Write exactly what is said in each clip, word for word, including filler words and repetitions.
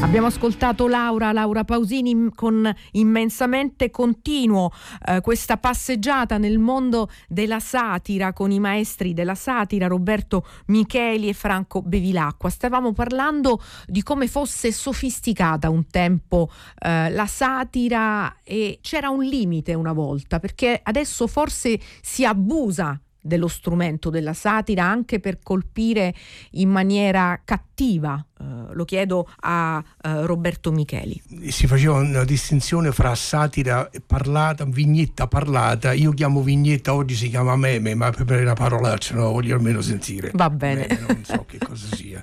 Abbiamo ascoltato Laura, Laura Pausini con Immensamente. Continuo eh, questa passeggiata nel mondo della satira con i maestri della satira Roberto Micheli e Franco Bevilacqua. Stavamo parlando di come fosse sofisticata un tempo eh, la satira, e c'era un limite una volta, perché adesso forse si abusa dello strumento della satira anche per colpire in maniera cattiva. Uh, lo chiedo a uh, Roberto Micheli. Si faceva una distinzione fra satira parlata, vignetta parlata. Io chiamo vignetta, oggi si chiama meme, ma per una parolaccia non la voglio almeno sentire. Va bene. Meme, non so che cosa sia.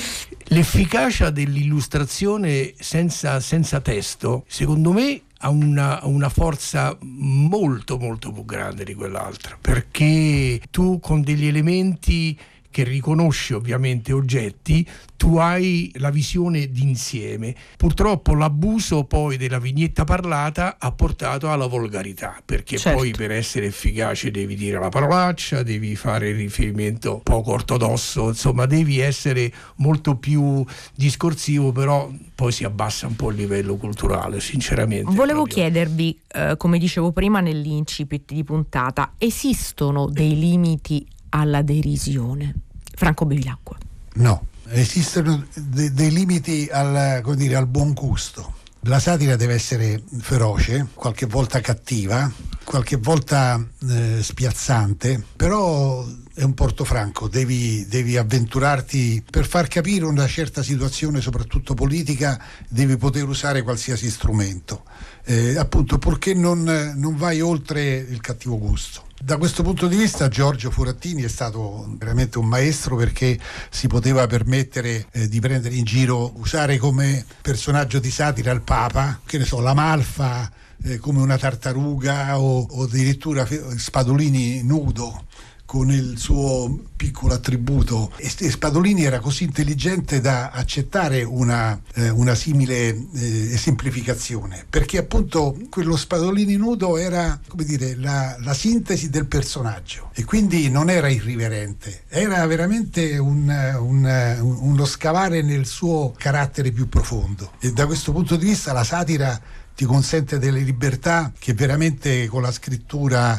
L'efficacia dell'illustrazione senza, senza testo, secondo me, ha una, una forza molto molto più grande di quell'altra, perché tu con degli elementi che riconosci ovviamente oggetti, tu hai la visione d'insieme. Purtroppo l'abuso poi della vignetta parlata ha portato alla volgarità, perché certo. Poi per essere efficace devi dire la parolaccia, devi fare riferimento poco ortodosso, insomma devi essere molto più discorsivo, però poi si abbassa un po' il livello culturale, sinceramente. Volevo proprio. chiedervi, eh, come dicevo prima nell'incipit di puntata, esistono dei limiti alla derisione? Franco Bevilacqua. No, esistono de- dei limiti al, come dire, al buon gusto. La satira deve essere feroce, qualche volta cattiva, qualche volta eh, spiazzante, però è un portofranco, devi, devi avventurarti per far capire una certa situazione, soprattutto politica, devi poter usare qualsiasi strumento, eh, appunto purché non, non vai oltre il cattivo gusto. Da questo punto di vista Giorgio Furattini è stato veramente un maestro, perché si poteva permettere eh, di prendere in giro, usare come personaggio di satira il Papa, che ne so, la Malfa eh, come una tartaruga, o, o addirittura Spadolini nudo con il suo piccolo attributo, e Spadolini era così intelligente da accettare una, eh, una simile eh, esemplificazione, perché appunto quello Spadolini nudo era, come dire, la, la sintesi del personaggio, e quindi non era irriverente, era veramente un, un, uno scavare nel suo carattere più profondo, e da questo punto di vista la satira ti consente delle libertà che veramente con la scrittura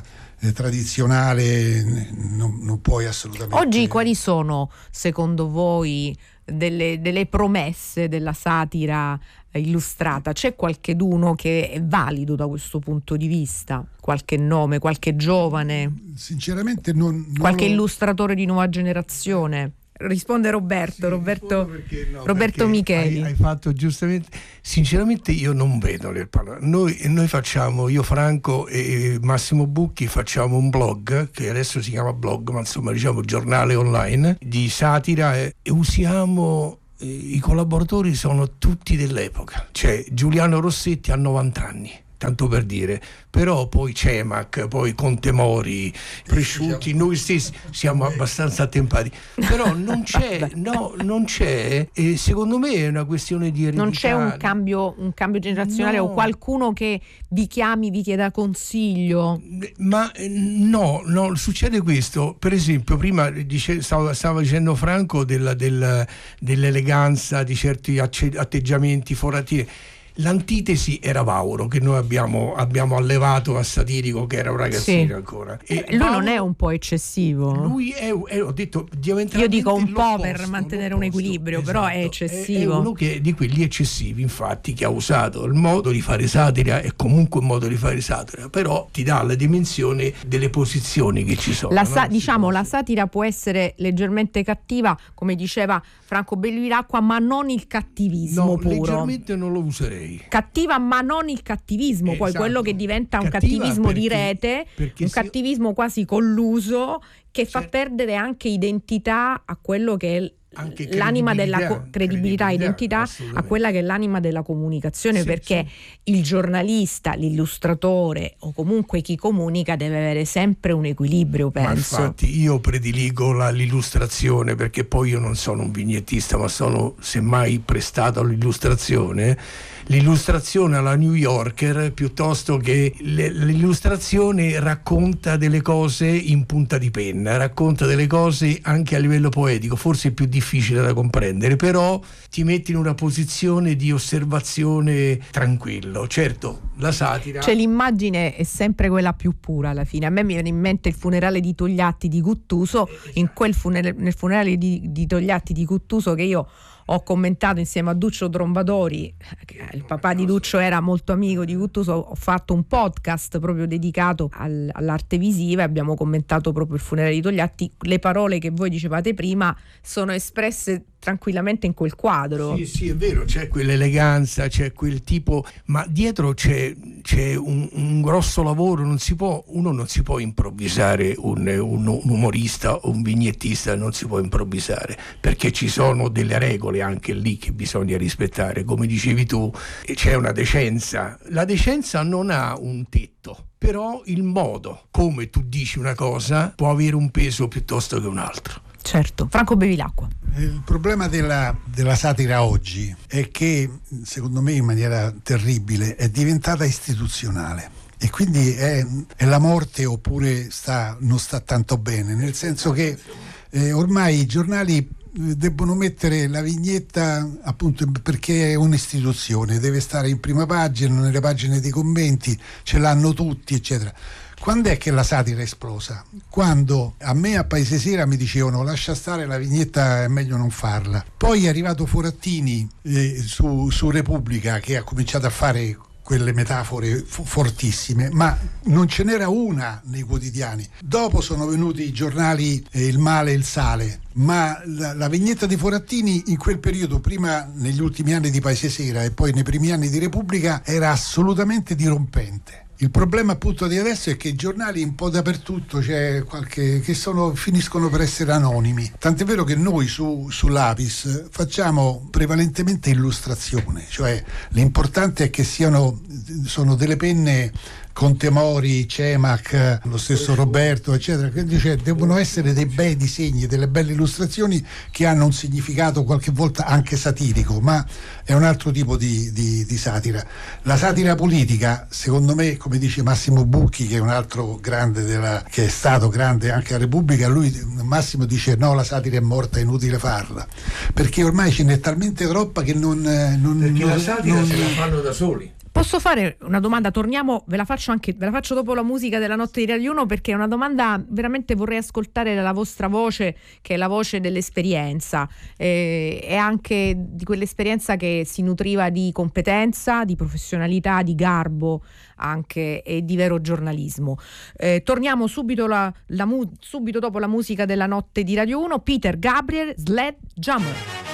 tradizionale non, non puoi assolutamente. Oggi quali sono secondo voi delle, delle promesse della satira illustrata? C'è qualcheduno che è valido da questo punto di vista? Qualche nome, qualche giovane? Sinceramente non, non qualche lo... illustratore di nuova generazione? Risponde Roberto, sì, Roberto, perché, no, Roberto Micheli. Hai, hai fatto giustamente. Sinceramente io non vedo le parole. Noi, noi facciamo, io Franco e Massimo Bucchi facciamo un blog che adesso si chiama blog, ma insomma diciamo giornale online di satira, e, e usiamo, eh, i collaboratori sono tutti dell'epoca. Cioè Giuliano Rossetti ha novanta anni, tanto per dire, però poi Cemac, poi Contemori, Presciutti, noi stessi siamo abbastanza attempati, però non c'è, no, non c'è, e secondo me è una questione di eredità. Non c'è un cambio, un cambio generazionale, no. O qualcuno che vi chiami, vi chieda consiglio? Ma no, no, succede questo. Per esempio, prima dice, stava, stava dicendo Franco della, della, dell'eleganza di certi atteggiamenti foratini. L'antitesi era Vauro, che noi abbiamo, abbiamo allevato a satirico, che era un ragazzino, sì. Ancora. E lui Vauro, non è un po' eccessivo? Lui è, è ho detto, io dico un po' per mantenere un equilibrio, esatto, però è eccessivo. È, è uno che, di quelli eccessivi, infatti, che ha usato il modo di fare satira, è comunque un modo di fare satira, però ti dà la dimensione delle posizioni che ci sono. La sa- no? Diciamo, la satira può essere leggermente cattiva, come diceva Franco Bevilacqua, ma non il cattivismo no, puro. Leggermente non lo userei. Cattiva, ma non il cattivismo, eh, poi esatto. Quello che diventa un cattiva cattivismo perché, di rete, un si... cattivismo quasi colluso, che fa certo. Perdere anche identità a quello che è anche l'anima della co- credibilità, credibilità identità a quella che è l'anima della comunicazione, sì, perché sì. Il giornalista, l'illustratore o comunque chi comunica deve avere sempre un equilibrio, penso. Ma infatti io prediligo la, l'illustrazione, perché poi io non sono un vignettista, ma sono semmai prestato all'illustrazione. L'illustrazione alla New Yorker, piuttosto che le, l'illustrazione racconta delle cose in punta di penna, racconta delle cose anche a livello poetico, forse è più difficile difficile da comprendere, però ti metti in una posizione di osservazione tranquillo. Certo, la satira, cioè l'immagine è sempre quella più pura alla fine. A me mi viene in mente il funerale di Togliatti di Guttuso, in quel funer- nel funerale di, di Togliatti di Guttuso, che io ho commentato insieme a Duccio Trombadori, che il papà di Duccio era molto amico di Guttuso. Ho fatto un podcast proprio dedicato al, all'arte visiva e abbiamo commentato proprio il funerale di Togliatti. Le parole che voi dicevate prima sono espresse tranquillamente in quel quadro. Sì, sì, è vero, c'è quell'eleganza, c'è quel tipo, ma dietro c'è, c'è un, un grosso lavoro. Non si può, uno non si può improvvisare, un, un, un umorista o un vignettista non si può improvvisare, perché ci sono delle regole anche lì che bisogna rispettare. Come dicevi tu, c'è una decenza. La decenza non ha un tetto, però il modo come tu dici una cosa può avere un peso piuttosto che un altro. Certo. Franco Bevilacqua. Il problema della, della satira oggi è che, secondo me in maniera terribile, è diventata istituzionale e quindi è, è la morte, oppure sta, non sta tanto bene, nel senso che eh, ormai i giornali debbono mettere la vignetta, appunto, perché è un'istituzione, deve stare in prima pagina, nelle pagine dei commenti, ce l'hanno tutti, eccetera. Quando è che la satira è esplosa? Quando a me a Paese Sera mi dicevano lascia stare la vignetta, è meglio non farla. Poi è arrivato Forattini eh, su, su Repubblica, che ha cominciato a fare quelle metafore f- fortissime, ma non ce n'era una nei quotidiani. Dopo sono venuti i giornali eh, Il Male e il Sale, ma la, la vignetta di Forattini in quel periodo, prima negli ultimi anni di Paese Sera e poi nei primi anni di Repubblica, era assolutamente dirompente. Il problema appunto di adesso è che i giornali un po' dappertutto c'è qualche che sono, finiscono per essere anonimi. Tant'è vero che noi su, su Lapis facciamo prevalentemente illustrazione, cioè l'importante è che siano sono delle penne Contemori, Cemac, lo stesso Roberto, eccetera, quindi cioè, devono essere dei bei disegni, delle belle illustrazioni che hanno un significato qualche volta anche satirico, ma è un altro tipo di, di, di satira. La satira politica, secondo me, come dice Massimo Bucchi, che è un altro grande della, che è stato grande anche a Repubblica, lui Massimo dice no, la satira è morta, è inutile farla, perché ormai ce n'è talmente troppa che non... non perché non, la satira non, se la fanno da soli. Posso fare una domanda? Torniamo, ve la faccio anche, ve la faccio dopo la musica della notte di Radio uno, perché è una domanda, veramente vorrei ascoltare la vostra voce, che è la voce dell'esperienza, eh, e anche di quell'esperienza che si nutriva di competenza, di professionalità, di garbo anche, e di vero giornalismo. Eh, torniamo subito, la, la mu- subito dopo la musica della notte di Radio uno. Peter Gabriel, Sledgehammer.